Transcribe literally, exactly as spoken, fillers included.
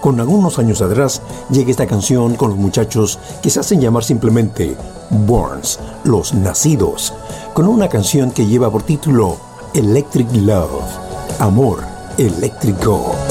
Con algunos años atrás llega esta canción con los muchachos que se hacen llamar simplemente Borns, los nacidos, con una canción que lleva por título Electric Love, amor eléctrico.